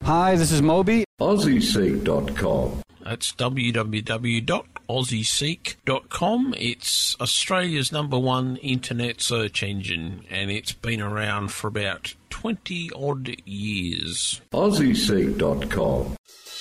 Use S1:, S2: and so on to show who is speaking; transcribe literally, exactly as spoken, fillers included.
S1: Hi, this is Moby.
S2: Aussie Seek dot com.
S3: That's w w w dot aussie seek dot com. It's Australia's number one internet search engine, and it's been around for about twenty odd years.
S2: Aussie Seek dot com.